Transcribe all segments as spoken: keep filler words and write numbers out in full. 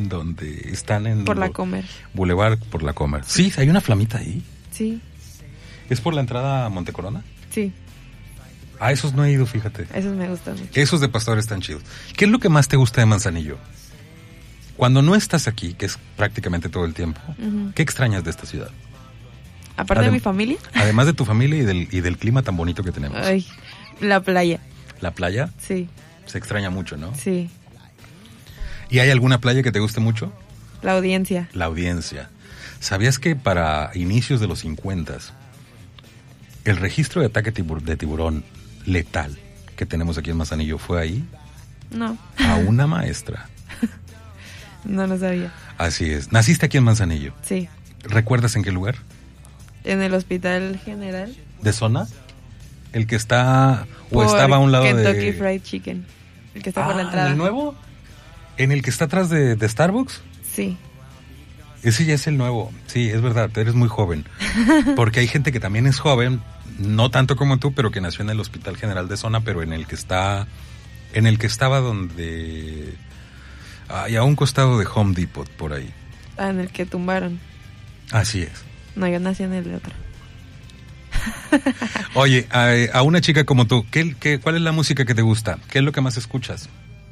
donde están en... Por la Comer. Boulevard por la Comer. Sí, hay una flamita ahí. Sí. ¿Es por la entrada a Montecorona? Sí. A esos no he ido, fíjate. Esos me gustan mucho. Esos de Pastor están chidos. ¿Qué es lo que más te gusta de Manzanillo? Cuando no estás aquí, que es prácticamente todo el tiempo, uh-huh. ¿qué extrañas de esta ciudad? Aparte Adem- de mi familia. Además de tu familia y del, y del clima tan bonito que tenemos. Ay, la playa. ¿La playa? Sí. Se extraña mucho, ¿no? Sí. ¿Y hay alguna playa que te guste mucho? La Audiencia. La Audiencia. ¿Sabías que para inicios de los cincuenta el registro de ataque tibur- de tiburón letal que tenemos aquí en Manzanillo fue ahí? No. A una maestra. No lo sabía. Así es. ¿Naciste aquí en Manzanillo? Sí. ¿Recuerdas en qué lugar? En el Hospital General. ¿De zona? El que está... o por estaba a un lado Kentucky de... Kentucky Fried Chicken. El que está ah, por la entrada. ¿en el nuevo? ¿En el que está atrás de, de Starbucks? Sí. Ese ya es el nuevo. Sí, es verdad, eres muy joven. Porque hay gente que también es joven, no tanto como tú, pero que nació en el Hospital General de Zona, pero en el que está... En el que estaba donde... Hay a un costado de Home Depot, por ahí. Ah, en el que tumbaron. Así es. No, yo nací en el de otro. Oye, a, a una chica como tú, ¿qué, qué, ¿cuál es la música que te gusta? ¿Qué es lo que más escuchas?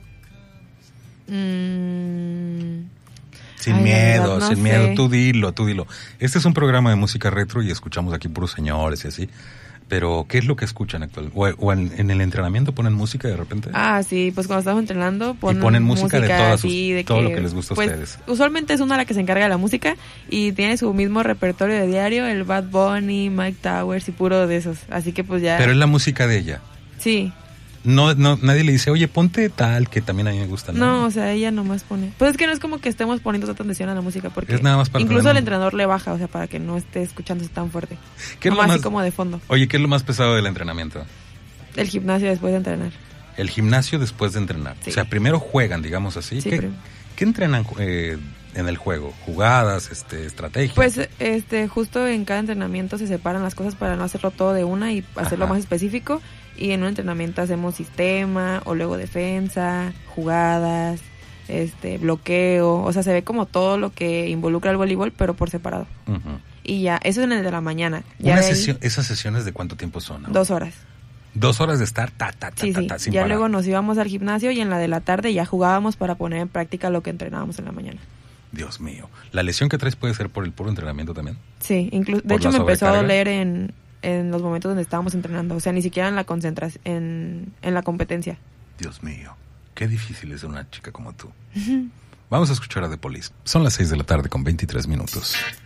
Mm. Sin Ay, miedo, verdad, no sin sé. miedo, tú dilo, tú dilo. Este es un programa de música retro y escuchamos aquí puros señores y así. Pero, ¿qué es lo que escuchan actualmente? ¿O, o en, en el entrenamiento ponen música de repente? Ah, sí, pues cuando estamos entrenando ponen, y ponen música, música de, todas sus, así, de todo que, lo que les gusta a pues, ustedes. Usualmente es una la que se encarga de la música y tiene su mismo repertorio de diario, el Bad Bunny, Mike Towers y puro de esos. Así que pues ya... Pero es la música de ella. Sí. No, no, nadie le dice, oye, ponte tal, que también a mí me gusta. No, no, o sea, ella nomás pone. Pues es que no es como que estemos poniendo tanta atención a la música, porque es nada más para incluso el entrenador le baja, o sea, para que no esté escuchándose tan fuerte. ¿Qué es nomás lo más, así como de fondo. Oye, ¿qué es lo más pesado del entrenamiento? El gimnasio después de entrenar. El gimnasio después de entrenar. Sí. O sea, primero juegan, digamos así. Sí, ¿Qué, pero... ¿qué entrenan eh, en el juego? ¿Jugadas, este, estrategias? Pues este, justo en cada entrenamiento se separan las cosas para no hacerlo todo de una y hacerlo Ajá. más específico. Y en un entrenamiento hacemos sistema, o luego defensa, jugadas, este, bloqueo. O sea, se ve como todo lo que involucra el voleibol, pero por separado. Uh-huh. Y ya, eso es en el de la mañana. Ya Una de sesión, ahí, ¿esas sesiones de cuánto tiempo son? ¿No? Dos horas. Dos horas de estar ta, ta, ta, sí, ta, sí. ta, sin Ya parar. luego nos íbamos al gimnasio y en la de la tarde ya jugábamos para poner en práctica lo que entrenábamos en la mañana. Dios mío. ¿La lesión que traes puede ser por el puro entrenamiento también? Sí, incluso de hecho me empezó a doler en, en los momentos donde estábamos entrenando. O sea, ni siquiera en la concentración, en, en la competencia. Dios mío. Qué difícil es ser una chica como tú. Vamos a escuchar a The Police. Son las seis de la tarde con veintitrés minutos.